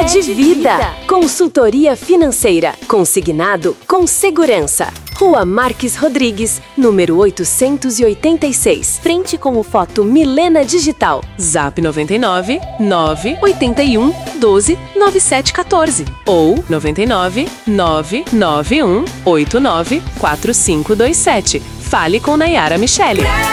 de vida. Consultoria financeira. Consignado com segurança. Rua Marques Rodrigues, número 886. Frente com o Foto Milena Digital. Zap 99 981 12 9714 ou 99 991 89 4527. Fale com Nayara Michele.